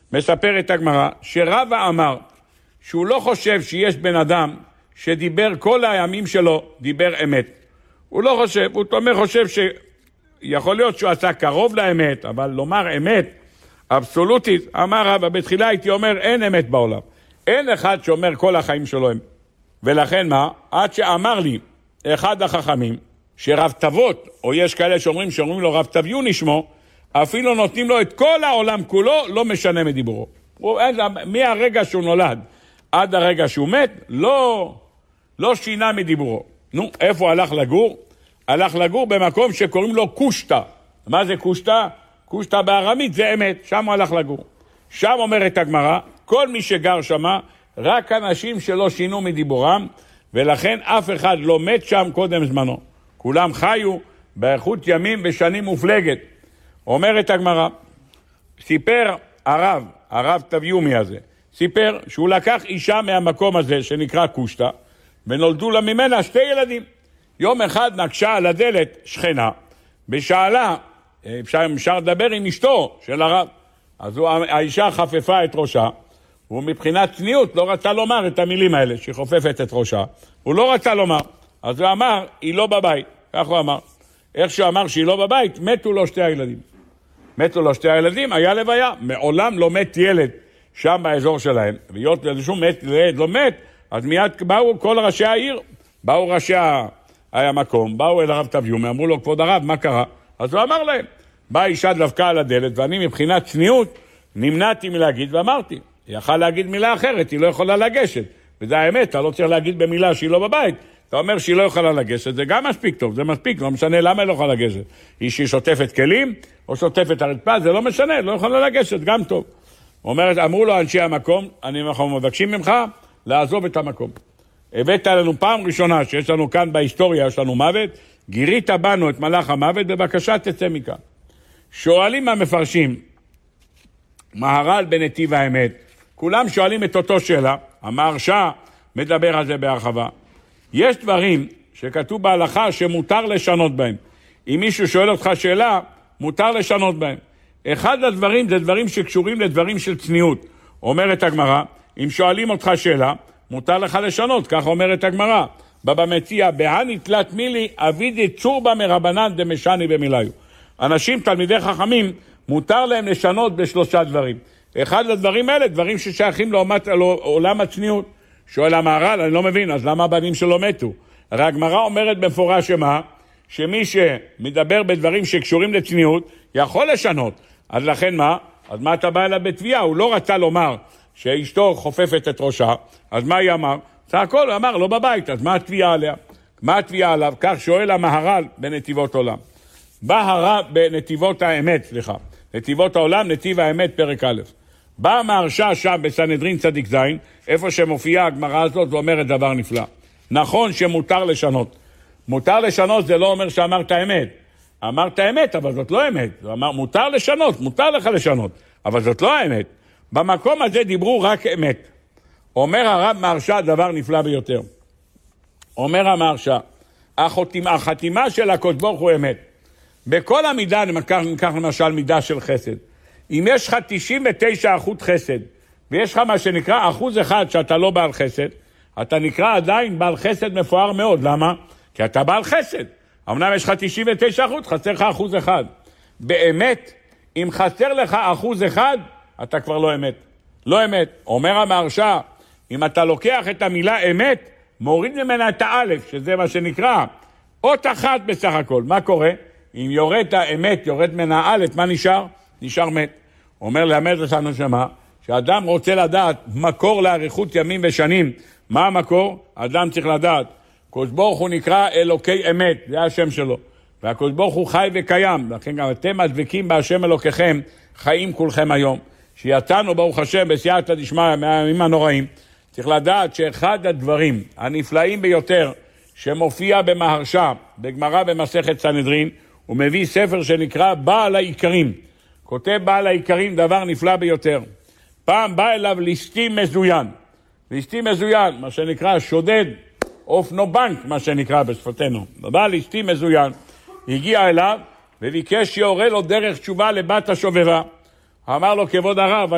מספרת הגמרא, שרבא אמר שהוא לא חושב שיש בן אדם שדיבר כל הימים שלו, דיבר אמת. הוא לא חושב, הוא חושב שיכול להיות שהוא עשה קרוב לאמת, אבל לומר אמת אבסולוטית, אמר רבא, בתחילה הייתי אומר אין אמת בעולם. אין אחד שאומר כל החיים שלו אמת. ולכן מה? עד שאמר לי אחד החכמים, שרב תבות, או יש כאלה שאומרים לו רב תביוני שמו, אפילו נותנים לו את כל העולם כולו, לא משנה מדיבורו. מהרגע שהוא נולד עד הרגע שהוא מת, לא שינה מדיבורו. נו, איפה הוא הלך לגור? הלך לגור במקום שקוראים לו קושטה. מה זה קושטה? קושטה בארמית זה אמת, שם הוא הלך לגור. שם אומרת הגמרא, כל מי שגר שמה, רק אנשים שלא שינו מדיבורם, ולכן אף אחד לא מת שם קודם זמנו. כולם חיו באיכות ימים ושנים מופלגת. אומרת הגמרא, סיפר הרב תביומי הזה, סיפר שהוא לקח אישה מהמקום הזה שנקרא קושטה, ונולדו לה ממנה 2 ילדים. יום אחד נקשה על הדלת שכנה, ושאלה, אפשר לדבר עם אשתו של הרב. אז האישה חפפה את ראשה, הוא מבחינת צניעות לא רצה לומר את המילים האלה, שהיא חופפת את ראשה. הוא לא רצה לומר, אז הוא אמר, היא לא בבית. כך הוא אמר. איך שהוא אמר שהיא לא בבית, מתו לו 2 הילדים. מתו לו 2 הילדים, היה לוויה. מעולם לא מת ילד שם באזור שלהם. והיות שום ילד לא מת, אז מיד באו כל ראשי העיר, באו ראשי המקום, באו אל הרב תביומי, אמרו לו, כבוד הרב, מה קרה? אז הוא אמר להם, באה אישה דווקא על הדלת, ואני מבחינת צניעות נמנעתי מלהגיד ואמרתי, היא יכולה להגיד מילה אחרת, היא לא יכולה לגשת. וזה האמת, אתה לא צריך להגיד במילה שהיא לא בבית. אתה אומר שהיא לא יכולה לגשת, זה גם מספיק טוב, זה מספיק, לא משנה למה היא לא יכולה לגשת. היא שהיא שוטפת כלים, או שוטפת הרצפה, זה לא משנה, לא יכולה לגשת, גם טוב. אמרו לו אנשי המקום, אנחנו מבקשים ממך לעזוב את המקום. הבאת לנו פעם ראשונה שיש לנו כאן בהיסטוריה, יש לנו מוות, גירית בנו את מלאך המוות, בבקשה תצא מכאן. שואלים המפרשים, מהר"ל בנתיב האמת, כולם שואלים את אותו שאלה, המהרש"א מדבר על זה בהרחבה. יש דברים שכתוב בהלכה שמותר לשנות בהם. אם מישהו שואל אותך שאלה, מותר לשנות בהם. אחד הדברים זה דברים שקשורים לדברים של צניעות. אומרת הגמרא, אם שואלים אותך שאלה, מותר לך לשנות, כך אומרת הגמרא. בבא מציעא, בהני תלת מילי, אבידי צורבא מרבנן דמשני במיליו. אנשים, תלמידי חכמים, מותר להם לשנות ב3 דברים. אחד הדברים האלה, דברים ששייכים לעולם הצניעות. שואל המהר"ל, אני לא מבין, אז למה הבנים שלו מתו? הרי הגמרא אומרת במפורש שמה? שמי שמדבר בדברים שקשורים לצניעות, יכול לשנות. אז לכן מה? אז מה אתה בא אליו בתביעה? הוא לא רצה לומר שאשתו חופפת את ראשה, אז מה היא אמר? זה הכל, הוא אמר, לא בבית, אז מה התביעה עליה? מה התביעה עליו? כך שואל המהר"ל בנתיבות עולם. בנתיבות האמת, נתיבות העולם, נתיב האמת, פרק א'. בא המהרש"א שם בסנהדרין צדיק ז', איפה שמופיעה הגמרא הזאת ואומרת דבר נפלא. נכון שמותר לשנות. מותר לשנות זה לא אומר שאמרת אמת. אמרת אמת, אבל זאת לא אמת. הוא אמר, מותר לשנות, מותר לך לשנות, אבל זאת לא האמת. במקום הזה דיברו רק אמת. אומר הרב מהרש"א דבר נפלא ביותר. אומר המהרש"א, החתימה של הקדוש ברוך הוא אמת. בכל המידה, ניקח למשל מידה של חסד. אם יש לך 99% חסד, ויש לך מה שנקרא 1% שאתה לא בעל חסד, אתה נקרא עדיין בעל חסד מפואר מאוד. למה? כי אתה בעל חסד. אמנם יש לך 99%, חסר לך 1%. באמת, אם חסר לך 1%, אתה כבר לא אמת. לא אמת. אומר המהרש"א, אם אתה לוקח את המילה אמת, מוריד ממנה את האלף, שזה מה שנקרא אות אחת בסך הכל. מה קורה? אם יורד את האמת, יורד ממנה האלף, מה נשאר? נשאר מת. אומר למד אותנו שמה, שאדם רוצה לדעת מקור לאריכות ימים ושנים. מה המקור? אדם צריך לדעת. הקדוש ברוך הוא נקרא אלוקי אמת, זה השם שלו. והקדוש ברוך הוא חי וקיים. לכן גם אתם הדבקים בהשם אלוקיכם, חיים כולכם היום. שיצאנו ברוך השם בסייעתא דשמיא מהימים הנוראים. צריך לדעת שאחד הדברים הנפלאים ביותר שמופיע במהרש"א, בגמרא במסכת סנהדרין, הוא מביא ספר שנקרא בעל העיקרים. כותב בעל העיקרים דבר נפלא ביותר. פעם בא אליו ליסטים מזוין. ליסטים מזוין, מה שנקרא שודד, אופנובנק, מה שנקרא בשפתנו. בא ליסטים מזוין, הגיע אליו וביקש שיורה לו דרך תשובה לבת השובבה. אמר לו, כבוד הרב,